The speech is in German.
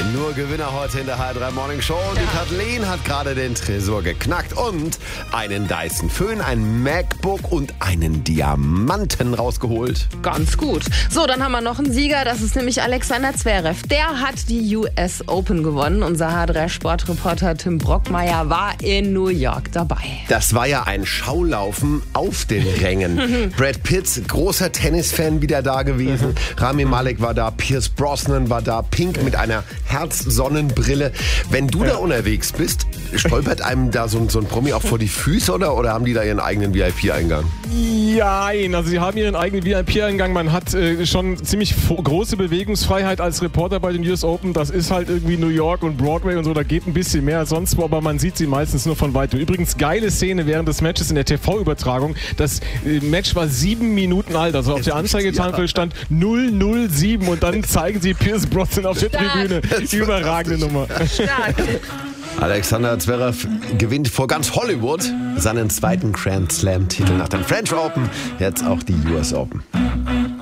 Nur Gewinner heute in der HR3 Morning Show. Die Kathleen hat gerade den Tresor geknackt und einen Dyson Föhn, ein MacBook und einen Diamanten rausgeholt. Ganz gut. So, dann haben wir noch einen Sieger, das ist nämlich Alexander Zverev. Der hat die US Open gewonnen. Unser HR3-Sportreporter Tim Brockmeier war in New York dabei. Das war ja ein Schaulaufen auf den Rängen. Brad Pitt, großer Tennisfan, wieder da gewesen. Rami Malek war da, Pierce Brosnan war da, Pink mit einer Herz-Sonnenbrille. Wenn du da unterwegs bist, stolpert einem da so ein Promi auch vor die Füße oder haben die da ihren eigenen VIP-Eingang? Ja, also sie haben ihren eigenen VIP-Eingang. Man hat schon ziemlich große Bewegungsfreiheit als Reporter bei den US Open. Das ist halt irgendwie New York und Broadway und so. Da geht ein bisschen mehr als sonst wo, aber man sieht sie meistens nur von weitem. Übrigens, geile Szene während des Matches in der TV-Übertragung. Das Match war 7 Minuten alt. Also auf der Anzeigetafel stand 007 und dann zeigen sie Pierce Brosnan auf der Tribüne. Überragende Nummer. Stark. Alexander Zverev gewinnt vor ganz Hollywood seinen zweiten Grand Slam-Titel nach den French Open, jetzt auch die US Open.